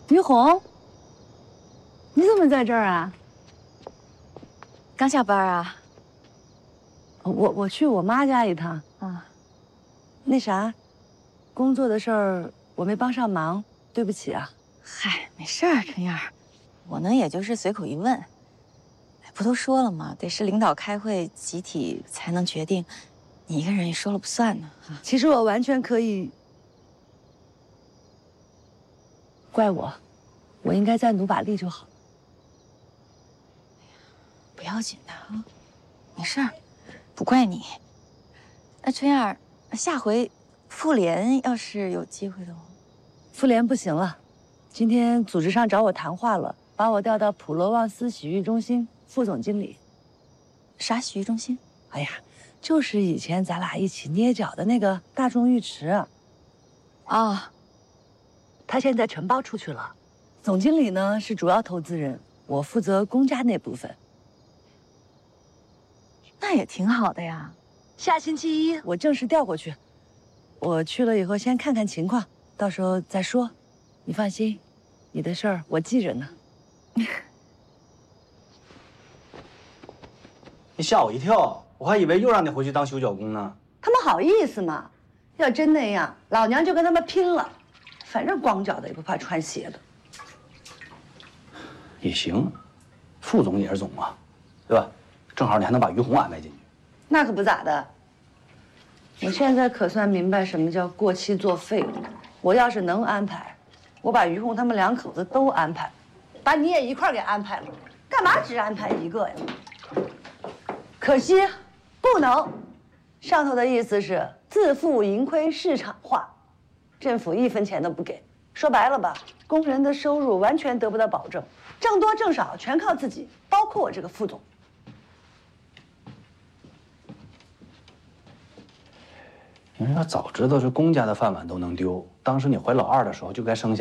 于红，你怎么在这儿啊？ 刚下班啊？ 我去我妈家一趟啊， 那啥，工作的事儿我没帮上忙，对不起啊。 嗨，没事儿，春燕儿，我呢也就是随口一问。哎，不都说了吗？得是领导开会集体才能决定，你一个人也说了不算呢。啊， 其实我完全可以，怪我，我应该再努把力就好。 不要紧的啊，没事儿，不怪你。那春燕儿，下回妇联要是有机会的话， 妇联不行了，今天组织上找我谈话了，把我调到普罗旺斯洗浴中心副总经理。 啥洗浴中心？ 哎呀，就是以前咱俩一起捏脚的那个大众浴池。 啊， 他现在承包出去了，总经理呢是主要投资人，我负责公家那部分。 那也挺好的呀。 下星期一我正式调过去，我去了以后先看看情况，到时候再说。你放心，你的事儿我记着呢。 你吓我一跳，我还以为又让你回去当修脚工呢。 他们好意思吗？要真那样，老娘就跟他们拼了。反正光脚的也不怕穿鞋的。 也行，副总也是总啊，对吧？正好你还能把于红安排进去。 那可不咋的。我现在可算明白什么叫过期作废了。我要是能安排，我把于红他们两口子都安排，把你也一块给安排了。干嘛只安排一个呀？可惜，不能。上头的意思是自负盈亏市场化，政府1分钱都不给。说白了吧，工人的收入完全得不到保证，挣多挣少全靠自己，包括我这个副总。 你说要早知道这公家的饭碗都能丢，当时你怀老二的时候就该生下。